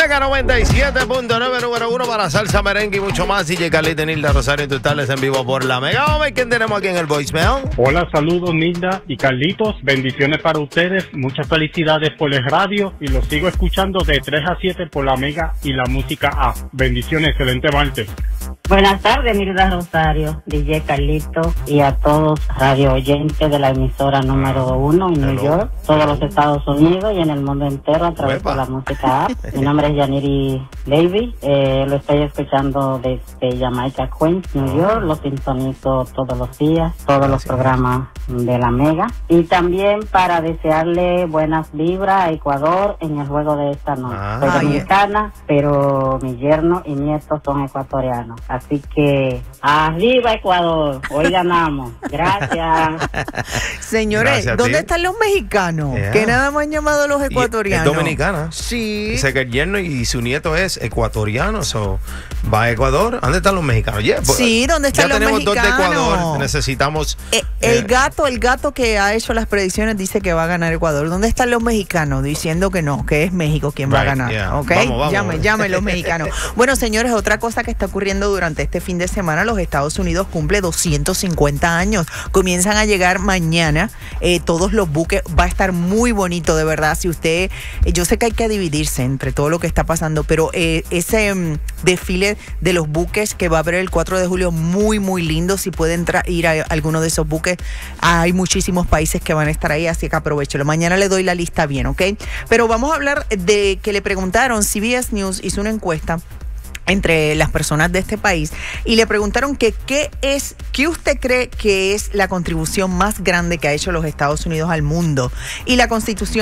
Mega 97.9, número 1 para salsa, merengue y mucho más. DJ Carlito, Nilda Rosario, en totales en vivo por la Mega. Vamos a ver quién tenemos aquí en el voicemail. Hola, saludos Nilda y Carlitos. Bendiciones para ustedes. Muchas felicidades por el radio y los sigo escuchando de 3 a 7 por la Mega y la música A. Bendiciones, excelente martes. Buenas tardes, Nilda Rosario, DJ Carlito y a todos radio oyentes de la emisora número 1 en New York, todos los Estados Unidos y en el mundo entero a través de la música app. Mi nombre es Yaniri Davy, lo estoy escuchando desde Jamaica, Queens, New York, lo sintonizo todos los días, todos los programas de la Mega. Y también para desearle buenas vibras a Ecuador en el juego de esta noche. Soy dominicana, pero mi yerno y nietos son ecuatorianos. Así que arriba Ecuador, hoy ganamos. Gracias. Señores, gracias, ¿dónde están los mexicanos? Que nada más han llamado a los ecuatorianos. Es dominicana. Sí. Dice que el yerno y su nieto es ecuatoriano. So, va a Ecuador. ¿Dónde están los mexicanos? Sí, ¿dónde están los mexicanos? Ya tenemos dos de Ecuador. Necesitamos... el gato que ha hecho las predicciones dice que va a ganar Ecuador. ¿Dónde están los mexicanos? Diciendo que no, que es México quien va a ganar. Yeah. ¿Okay? Vamos. Llame los mexicanos. Bueno, señores, otra cosa que está ocurriendo durante este fin de semana, los Estados Unidos cumple 250 años. Comienzan a llegar mañana todos los buques. Va a estar muy bonito, de verdad. Si usted, yo sé que hay que dividirse entre todo lo que está pasando, pero ese desfile de los buques que va a haber el 4 de julio, muy, muy lindo. Si pueden ir a alguno de esos buques, hay muchísimos países que van a estar ahí, así que aprovechelo. Mañana le doy la lista bien, ¿ok? Pero vamos a hablar de que le preguntaron, CBS News hizo una encuesta entre las personas de este país y le preguntaron que qué usted cree que es la contribución más grande que ha hecho los Estados Unidos al mundo. Y la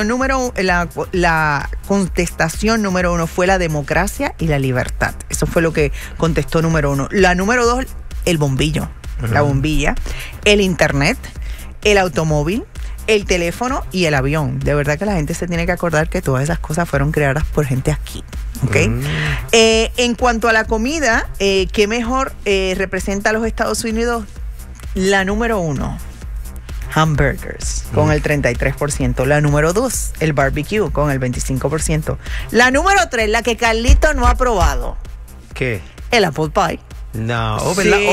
contestación número 1 fue la democracia y la libertad. Eso fue lo que contestó número 1. La número 2, el bombillo, la bombilla, el internet, el automóvil, el teléfono y el avión. De verdad que la gente se tiene que acordar que todas esas cosas fueron creadas por gente aquí. ¿Okay? En cuanto a la comida, ¿qué mejor representa a los Estados Unidos? La número 1, hamburgers, con el 33%. La número 2, el barbecue, con el 25%. La número 3, la que Carlito no ha probado. ¿Qué? El apple pie. No, sí, ¿verdad?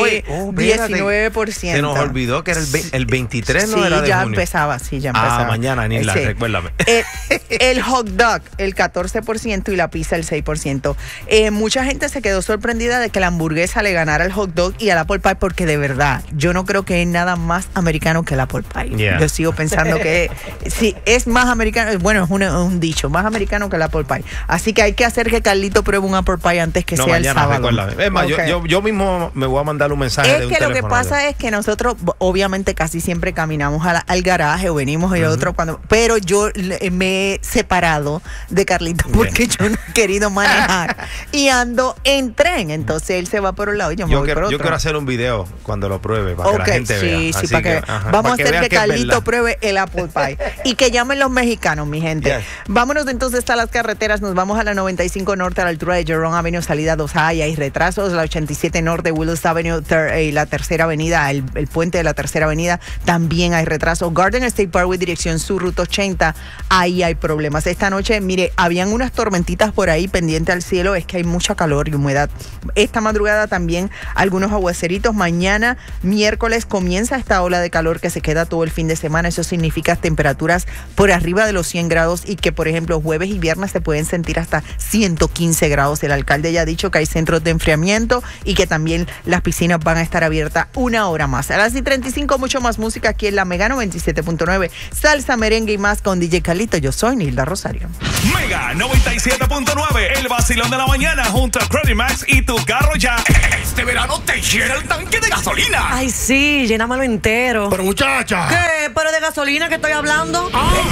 19%. Se nos olvidó que era el 23, ¿no? Era de ya junio. empezaba. Mañana, Nilda, recuérdame. El hot dog, el 14% y la pizza, el 6%. Mucha gente se quedó sorprendida de que la hamburguesa le ganara al hot dog y al apple pie, porque de verdad, yo no creo que hay nada más americano que el apple pie. Yeah. Yo sigo pensando que sí, es más americano, bueno, es un dicho, más americano que el apple pie. Así que hay que hacer que Carlito pruebe un apple pie antes que sea mañana, el sábado. Recuérdame. Es más, yo mismo me voy a mandar un mensaje de un teléfono. Es que lo que pasa es que nosotros obviamente casi siempre caminamos al garaje o venimos y otro pero yo me he separado de Carlito porque yo no he querido manejar y ando en tren, entonces él se va por un lado y yo me voy por otro. Yo quiero hacer un video cuando lo pruebe para que la gente vea. Sí, vamos a hacer que Carlito pruebe el apple pie y que llamen los mexicanos, mi gente. Yes. Vámonos entonces a las carreteras, nos vamos a la 95 Norte a la altura de Jerome Avenue, salida 2A, y hay retrasos, la 87 Norte, Willis Avenue y la tercera avenida, el puente de la tercera avenida, también hay retraso. Garden State Parkway, dirección sur, ruta 80, ahí hay problemas. Esta noche, mire, habían unas tormentitas por ahí pendiente al cielo, es que hay mucha calor y humedad. Esta madrugada también algunos aguaceritos. Mañana, miércoles, comienza esta ola de calor que se queda todo el fin de semana. Eso significa temperaturas por arriba de los 100 grados y que, por ejemplo, jueves y viernes se pueden sentir hasta 115 grados. El alcalde ya ha dicho que hay centros de enfriamiento y que también las piscinas van a estar abiertas una hora más. A las 10:35, mucho más música aquí en la Mega 97.9. Salsa, merengue y más con DJ Carlito. Yo soy Nilda Rosario. Mega 97.9, el vacilón de la mañana junto a Credit Max y tu carro ya. Este verano te llena el tanque de gasolina. Ay, sí, llénamelo entero. Pero muchacha. ¿Qué? ¿Pero de gasolina que estoy hablando?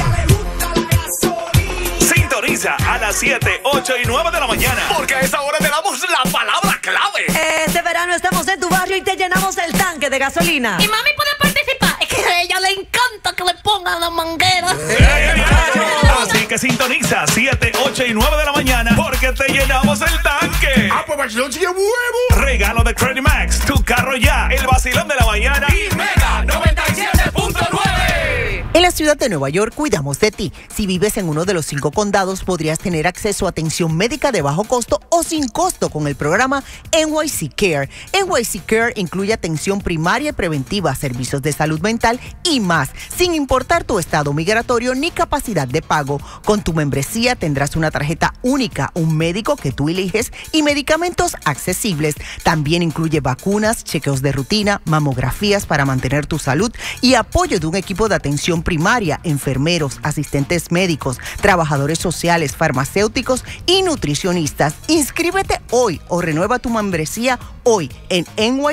Sintoniza a las 7, 8 y 9 de la mañana, porque a esa hora te damos la palabra clave. Este verano estamos en tu barrio y te llenamos el tanque de gasolina. Y mami puede participar. Es que a ella le encanta que le pongan la manguera. Así que sintoniza 7, 8 y 9 de la mañana, porque te llenamos el tanque. Pues vacilón sigue huevo. Regalo de Credit Max, tu carro ya, el vacilón de la mañana y Mega 97.9. En la ciudad de Nueva York cuidamos de ti. Si vives en uno de los 5 condados, podrías tener acceso a atención médica de bajo costo o sin costo con el programa NYC Care. NYC Care incluye atención primaria y preventiva, servicios de salud mental y más, sin importar tu estado migratorio ni capacidad de pago. Con tu membresía tendrás una tarjeta única, un médico que tú eliges y medicamentos accesibles. También incluye vacunas, chequeos de rutina, mamografías para mantener tu salud y apoyo de un equipo de atención primaria, enfermeros, asistentes médicos, trabajadores sociales, farmacéuticos y nutricionistas. Inscríbete hoy o renueva tu membresía hoy en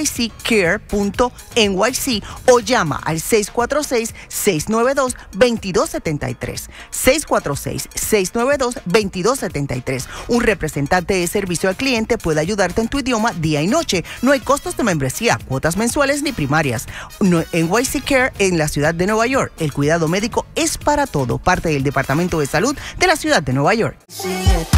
nyccare.nyc o llama al 646-692-2273. 646-692-2273. Un representante de servicio al cliente puede ayudarte en tu idioma día y noche. No hay costos de membresía, cuotas mensuales ni primarias. NYC Care en la ciudad de Nueva York. El cuidado médico es para todo. Parte del Departamento de Salud de la ciudad de Nueva York.